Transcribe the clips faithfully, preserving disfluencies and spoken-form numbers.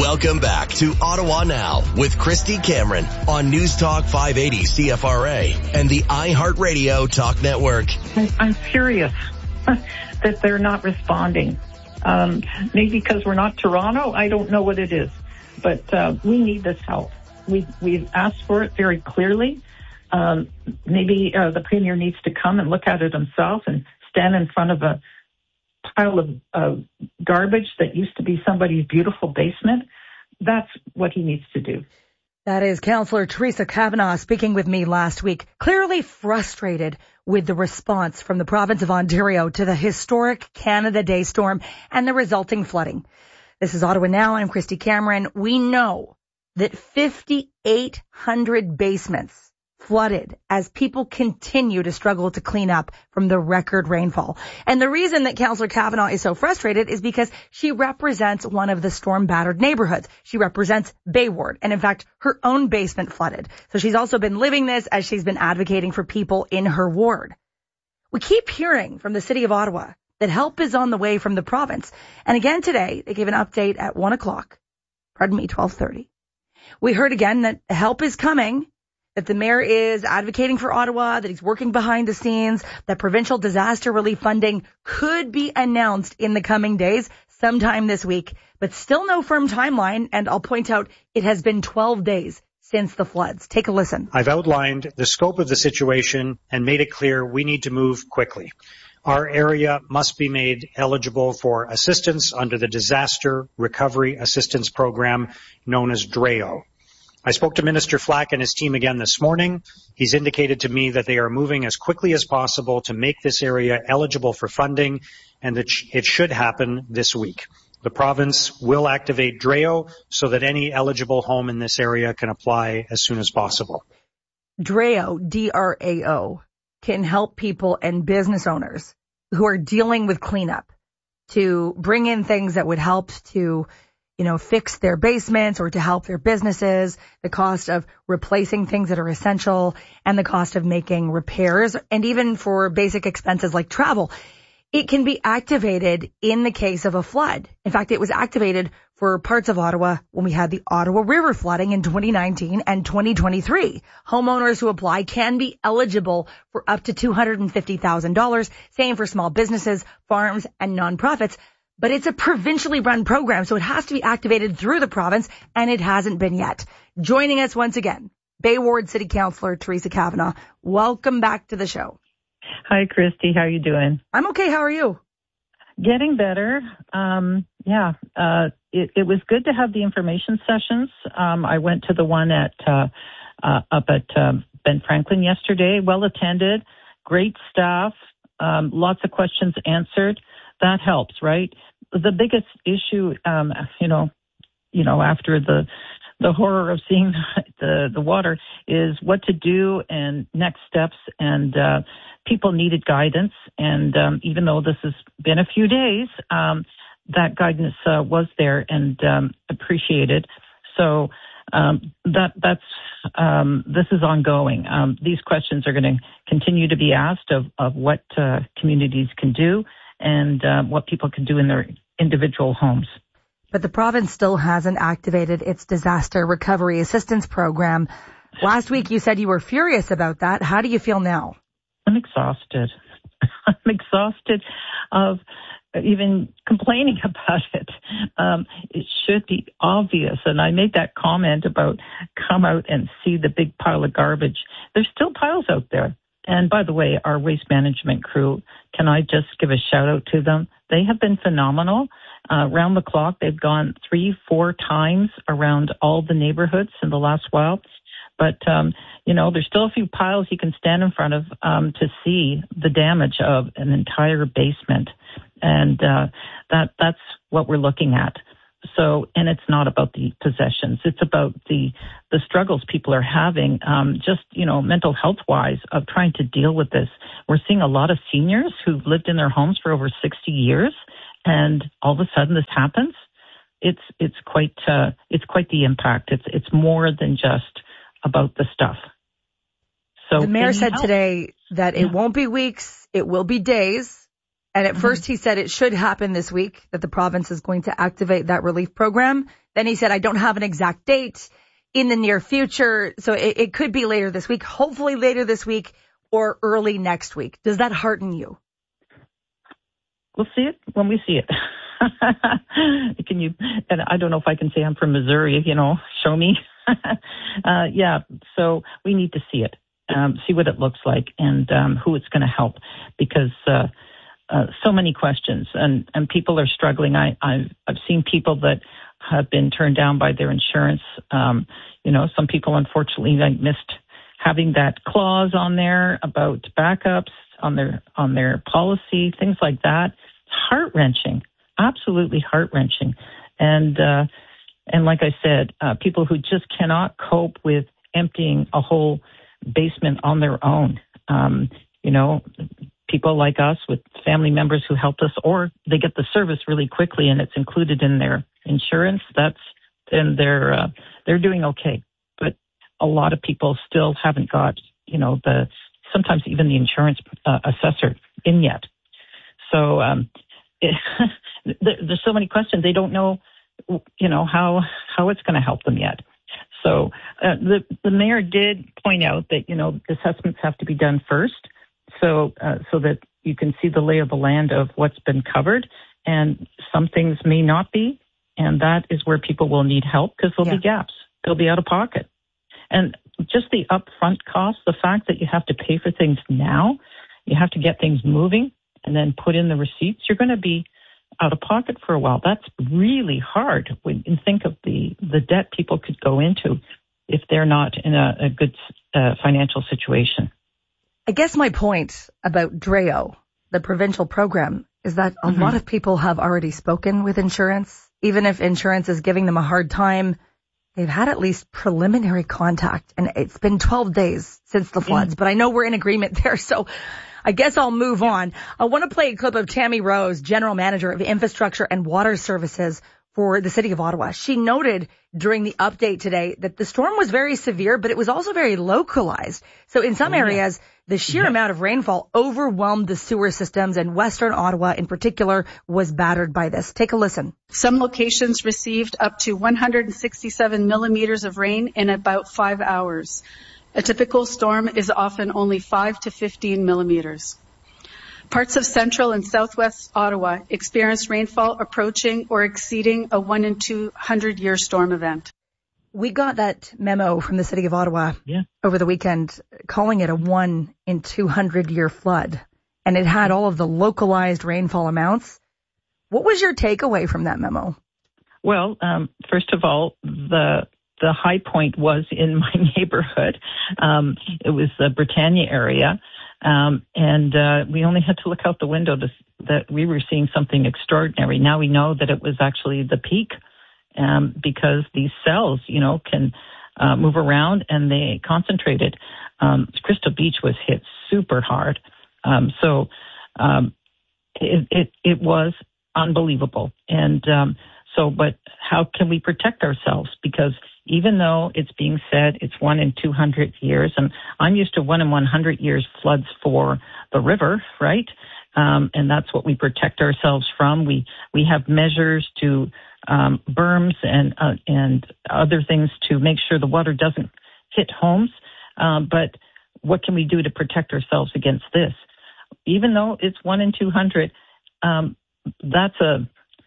Welcome back to Ottawa Now with Christy Cameron on News Talk five eighty C F R A and the iHeartRadio Talk Network. I'm furious that they're not responding. Um, maybe because we're not Toronto. I don't know what it is. But uh, we need this help. We, we've asked for it very clearly. Um, maybe uh, the Premier needs to come and look at it himself and stand in front of a pile of uh, garbage that used to be somebody's beautiful basement. That's what he needs to do. That is Councillor Teresa Kavanagh speaking with me last week, clearly frustrated with the response from the province of Ontario to the historic Canada Day storm and the resulting flooding. This is Ottawa Now. I'm Christy Cameron. We know that fifty-eight hundred basements flooded as people continue to struggle to clean up from the record rainfall. And the reason that Councillor Kavanagh is so frustrated is because she represents one of the storm-battered neighborhoods. She represents Bay Ward, and in fact, her own basement flooded. So she's also been living this as she's been advocating for people in her ward. We keep hearing from the City of Ottawa that help is on the way from the province. And again today, they gave an update at one o'clock. Pardon me, twelve thirty. We heard again that help is coming, that the mayor is advocating for Ottawa, that he's working behind the scenes, that provincial disaster relief funding could be announced in the coming days, sometime this week, but still no firm timeline. And I'll point out it has been twelve days since the floods. Take a listen. I've outlined the scope of the situation and made it clear we need to move quickly. Our area must be made eligible for assistance under the Disaster Recovery Assistance Program known as DREO. I spoke to Minister Flack and his team again this morning. He's indicated to me that they are moving as quickly as possible to make this area eligible for funding, and that it should happen this week. The province will activate DREO so that any eligible home in this area can apply as soon as possible. DREO, D R A O, can help people and business owners who are dealing with cleanup to bring in things that would help to, you know, fix their basements or to help their businesses, the cost of replacing things that are essential and the cost of making repairs, and even for basic expenses like travel. It can be activated in the case of a flood. In fact, it was activated for parts of Ottawa when we had the Ottawa River flooding in twenty nineteen and twenty twenty-three. Homeowners who apply can be eligible for up to two hundred fifty thousand dollars, same for small businesses, farms, and nonprofits. But it's a provincially run program, so it has to be activated through the province, and it hasn't been yet. Joining us once again, Bay Ward City Councillor Teresa Kavanagh. Welcome back to the show. Hi, Christy. How are you doing? I'm okay. How are you? Getting better. Um, yeah, uh, it, it was good to have the information sessions. Um, I went to the one at uh, uh, up at um, Ben Franklin yesterday. Well attended, great staff, um, lots of questions answered. That helps, right? The biggest issue, um, you know, you know, after the the horror of seeing the the water is what to do and next steps. And uh, people needed guidance. And um, even though this has been a few days, um, that guidance uh, was there and um, appreciated. So um, that that's um, this is ongoing. Um, these questions are going to continue to be asked of of what uh, communities can do and uh, what people can do in their individual homes. But the province still hasn't activated its disaster recovery assistance program. Last week you said you were furious about that. How do you feel now? I'm exhausted. I'm exhausted of even complaining about it. Um, it should be obvious. And I made that comment about come out and see the big pile of garbage. There's still piles out there. And by the way, our waste management crew, can I just give a shout out to them? They have been phenomenal. Uh, around the clock, they've gone three, four times around all the neighborhoods in the last while. But, um, you know, there's still a few piles you can stand in front of um, to see the damage of an entire basement. And uh, that that's what we're looking at. So, and it's not about the possessions. It's about the the struggles people are having, um, just, you know, mental health-wise of trying to deal with this. We're seeing a lot of seniors who've lived in their homes for over sixty years, and all of a sudden this happens. It's it's quite uh, it's quite the impact. It's it's more than just about the stuff. So the mayor said help. today that it yeah. won't be weeks, it will be days. And at Mm-hmm. first he said it should happen this week, that the province is going to activate that relief program. Then he said, I don't have an exact date in the near future. So it, it could be later this week, hopefully later this week or early next week. Does that hearten you? We'll see it when we see it. Can you, and I don't know if I can say I'm from Missouri, you know, show me. uh, yeah. So we need to see it, um, see what it looks like and, um, who it's going to help because, uh, uh, so many questions and, and people are struggling. I, I've, I've seen people that have been turned down by their insurance. Um, you know, some people unfortunately like missed having that clause on there about backups on their, on their policy, things like that. It's heart-wrenching, absolutely heart-wrenching. And, uh, and like I said, uh, people who just cannot cope with emptying a whole basement on their own. Um, you know, people like us with family members who helped us, or they get the service really quickly and it's included in their insurance. That's, then they're, uh, they're doing okay. But a lot of people still haven't got, you know, the, sometimes even the insurance uh, assessor in yet. So, um, it, there's so many questions. They don't know, you know, how, how it's going to help them yet. So, uh, the, the mayor did point out that, you know, assessments have to be done first. So, uh, so that you can see the lay of the land of what's been covered, and some things may not be, and that is where people will need help because there'll Yeah. be gaps. They'll be out of pocket. And just the upfront cost, the fact that you have to pay for things now, you have to get things moving and then put in the receipts, you're going to be out of pocket for a while. That's really hard when you think of the, the debt people could go into if they're not in a, a good uh, financial situation. I guess my point about D R E O, the provincial program, is that a Mm-hmm. lot of people have already spoken with insurance. Even if insurance is giving them a hard time, they've had at least preliminary contact. And it's been twelve days since the floods, yeah. But I know we're in agreement there. So I guess I'll move on. I want to play a clip of Tammy Rose, General Manager of Infrastructure and Water Services for the City of Ottawa. She noted during the update today that the storm was very severe, but it was also very localized. So in some oh, areas, yeah. the sheer yeah. amount of rainfall overwhelmed the sewer systems, and Western Ottawa in particular was battered by this. Take a listen. Some locations received up to one hundred sixty-seven millimeters of rain in about five hours. A typical storm is often only five to fifteen millimeters. Parts of central and southwest Ottawa experienced rainfall approaching or exceeding a one in two hundred year storm event. We got that memo from the City of Ottawa yeah. over the weekend calling it a one in two hundred year flood, and it had all of the localized rainfall amounts. What was your takeaway from that memo? Well, um, first of all, the the high point was in my neighborhood. Um, it was the Britannia area. Um, and, uh, we only had to look out the window to, that we were seeing something extraordinary. Now we know that it was actually the peak, um, because these cells, you know, can, uh, move around and they concentrated. Um, Crystal Beach was hit super hard. Um, so, um, it, it, it was unbelievable. And, um, so, but how can we protect ourselves? Because even though it's being said it's one in two hundred years, and I'm used to one in one hundred years floods for the river, right? Um, and that's what we protect ourselves from. We, we have measures to, um, berms and, uh, and other things to make sure the water doesn't hit homes. Um, but what can we do to protect ourselves against this? Even though it's one in two hundred, um, that's a,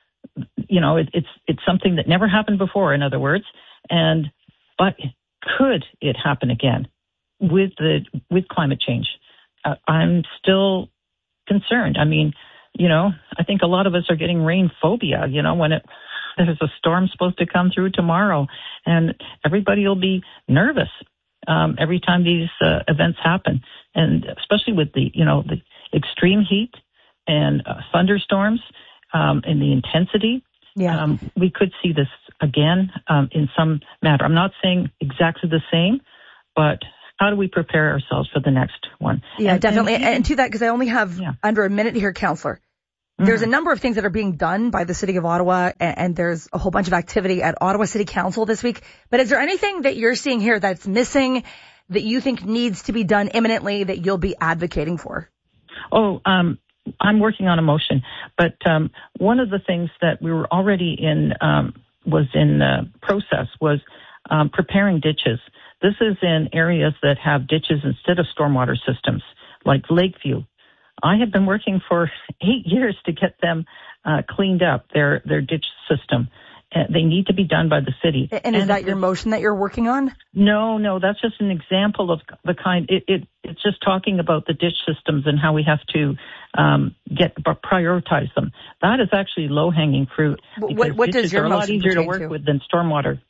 you know, it, it's, it's something that never happened before, in other words. And, but could it happen again with the, with climate change? Uh, I'm still concerned. I mean, you know, I think a lot of us are getting rain phobia, you know, when it, there's a storm supposed to come through tomorrow, and everybody will be nervous, um, every time these uh, events happen. And especially with the, you know, the extreme heat and uh, thunderstorms, um, and the intensity. Yeah. Um, we could see this again, um, in some matter. I'm not saying exactly the same, but how do we prepare ourselves for the next one? Yeah, and, definitely. And, and, and to that, because I only have yeah. under a minute here, Councillor. Mm-hmm. There's a number of things that are being done by the City of Ottawa, and, and there's a whole bunch of activity at Ottawa City Council this week. But is there anything that you're seeing here that's missing that you think needs to be done imminently that you'll be advocating for? Oh, um, I'm working on a motion, but um, one of the things that we were already in um, was in uh, process was um, preparing ditches. This is in areas that have ditches instead of stormwater systems, like Lakeview. I have been working for eight years to get them uh, cleaned up, their their ditch system. Uh, they need to be done by the city. And is and that your motion that you're working on? No, no, that's just an example of the kind. It, it it's just talking about the ditch systems and how we have to um, get prioritize them. That is actually low hanging fruit. What, what does your are a lot easier to work to? with than stormwater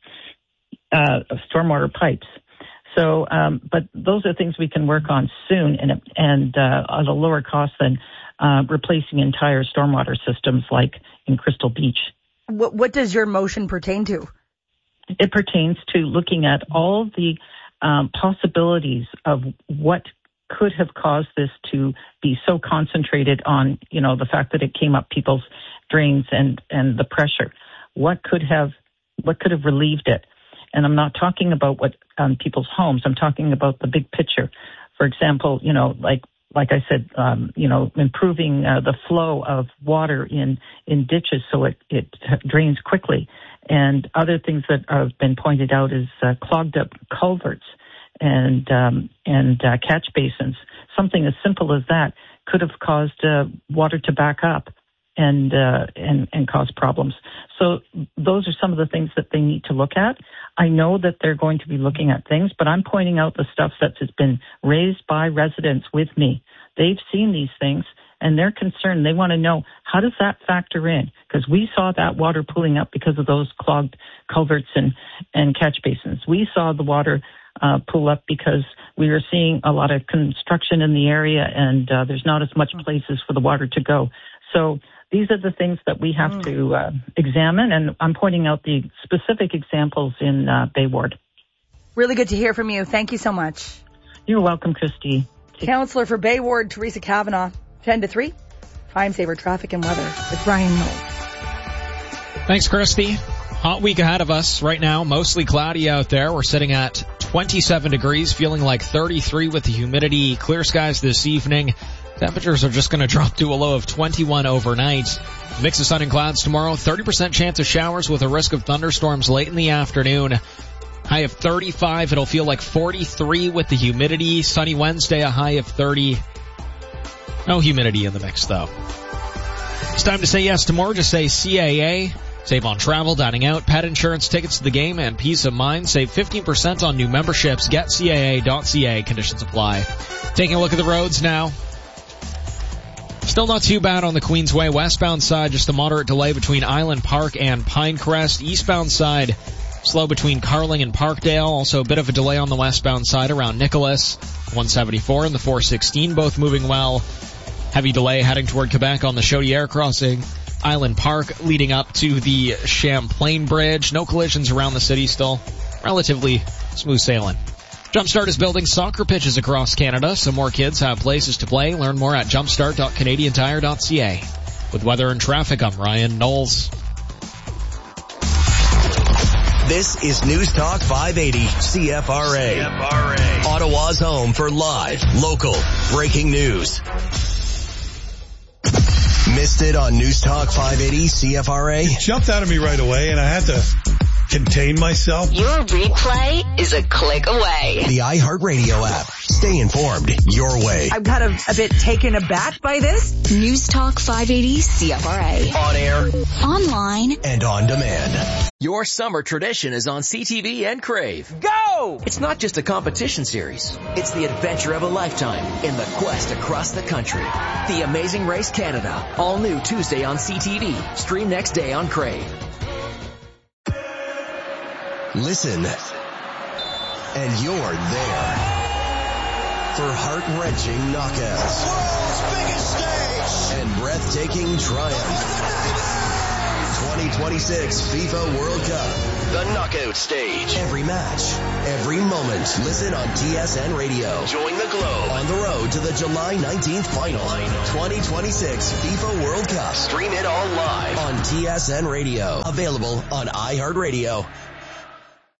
uh, stormwater pipes. So, um, but those are things we can work on soon, and and uh, at a lower cost than uh, replacing entire stormwater systems like in Crystal Beach. What, what does your motion pertain to? It pertains to looking at all the um, possibilities of what could have caused this to be so concentrated on, you know, the fact that it came up people's drains and, and the pressure. What could have, what could have relieved it? And I'm not talking about what on um, people's homes. I'm talking about the big picture. For example, you know, like like I said, um, you know, improving uh, the flow of water in, in ditches so it, it drains quickly. And other things that have been pointed out is uh, clogged up culverts and um, and uh, catch basins. Something as simple as that could have caused uh, water to back up and uh, and and cause problems. So those are some of the things that they need to look at. I know that they're going to be looking at things, but I'm pointing out the stuff that has been raised by residents with me. They've seen these things, and they're concerned. They want to know, how does that factor in? Because we saw that water pooling up because of those clogged culverts and, and catch basins. We saw the water uh, pool up because we were seeing a lot of construction in the area, and uh, there's not as much places for the water to go. So these are the things that we have mm. to uh, examine, and I'm pointing out the specific examples in uh, Bay Ward. Really good to hear from you. Thank you so much. You're welcome, Christy. Councillor for Bay Ward, Teresa Kavanagh, ten to three. Time saver traffic and weather with Brian Knowles. Thanks, Christy. Hot week ahead of us right now. Mostly cloudy out there. We're sitting at twenty-seven degrees, feeling like thirty-three with the humidity. Clear skies this evening. Temperatures are just going to drop to a low of twenty-one overnight. Mix of sun and clouds tomorrow. thirty percent chance of showers with a risk of thunderstorms late in the afternoon. High of thirty-five. It'll feel like forty-three with the humidity. Sunny Wednesday, a high of thirty. No humidity in the mix, though. It's time to say yes to more. Just say C A A. Save on travel, dining out, pet insurance, tickets to the game, and peace of mind. Save fifteen percent on new memberships. Get C A A dot C A. Conditions apply. Taking a look at the roads now. Still not too bad on the Queensway westbound side. Just a moderate delay between Island Park and Pinecrest. Eastbound side, slow between Carling and Parkdale. Also a bit of a delay on the westbound side around Nicholas. one seventy-four and the four sixteen both moving well. Heavy delay heading toward Quebec on the Chaudière crossing. Island Park leading up to the Champlain Bridge. No collisions around the city still. Relatively smooth sailing. Jumpstart is building soccer pitches across Canada so more kids have places to play. Learn more at jumpstart dot canadian tire dot c a. With weather and traffic, I'm Ryan Knowles. This is News Talk five eighty C F R A. C F R A. Ottawa's home for live, local, breaking news. Missed it on News Talk five eighty C F R A? It jumped out of me right away, and I had to contain myself. Your replay is a click away. The iHeartRadio app. Stay informed your way. I'm kind of a bit taken aback by this. News Talk five eighty C F R A. On air. Online. And on demand. Your summer tradition is on C T V and Crave. Go! It's not just a competition series. It's the adventure of a lifetime in the quest across the country. The Amazing Race Canada. All new Tuesday on C T V. Stream next day on Crave. Listen, and you're there for heart-wrenching knockouts, world's biggest stage, and breathtaking triumph. twenty twenty-six FIFA World Cup, the knockout stage. Every match, every moment. Listen on T S N Radio. Join the Globe on the road to the July nineteenth final. twenty twenty-six FIFA World Cup. Stream it all live on T S N Radio. Available on iHeartRadio.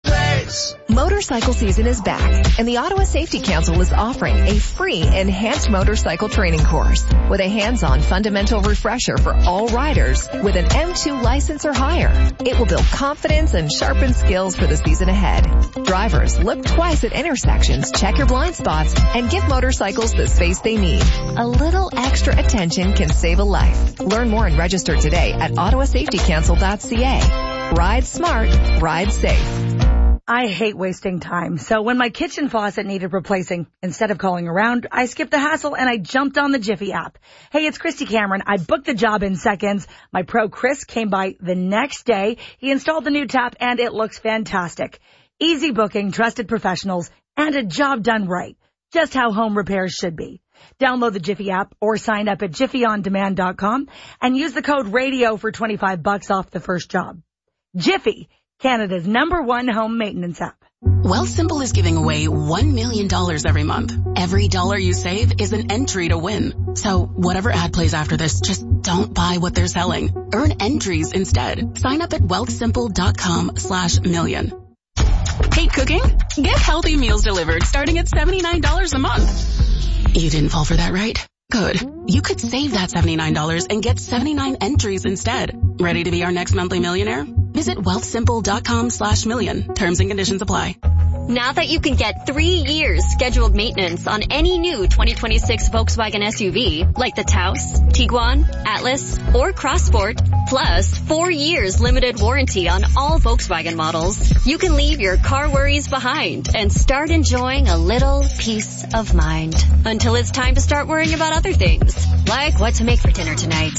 news. Motorcycle season is back, and the Ottawa Safety Council is offering a free enhanced motorcycle training course with a hands-on fundamental refresher for all riders with an M two license or higher. It will build confidence and sharpen skills for the season ahead. Drivers, look twice at intersections, check your blind spots, and give motorcycles the space they need. A little extra attention can save a life. Learn more and register today at ottawa safety council dot c a. Ride smart, ride safe. I hate wasting time. So when my kitchen faucet needed replacing, instead of calling around, I skipped the hassle and I jumped on the Jiffy app. Hey, it's Christy Cameron. I booked the job in seconds. My pro Chris came by the next day. He installed the new tap and it looks fantastic. Easy booking, trusted professionals, and a job done right. Just how home repairs should be. Download the Jiffy app or sign up at jiffy on demand dot com and use the code radio for twenty-five bucks off the first job. Jiffy, Canada's number one home maintenance app. Wealthsimple is giving away one million dollars every month. Every dollar you save is an entry to win. So whatever ad plays after this, just don't buy what they're selling. Earn entries instead. Sign up at wealthsimple dot com slash million. Hate cooking? Get healthy meals delivered starting at seventy-nine dollars a month. You didn't fall for that, right? Good. You could save that seventy-nine dollars and get seventy-nine entries instead. Ready to be our next monthly millionaire? Visit wealthsimple dot com slash million. Terms and conditions apply. Now that you can get three years scheduled maintenance on any new twenty twenty-six Volkswagen S U V, like the Taos, Tiguan, Atlas, or Crossport, plus four years limited warranty on all Volkswagen models, you can leave your car worries behind and start enjoying a little peace of mind. Until it's time to start worrying about other things, like what to make for dinner tonight.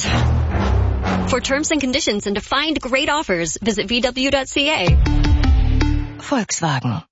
For terms and conditions and to find great offers, visit v w dot c a. Volkswagen.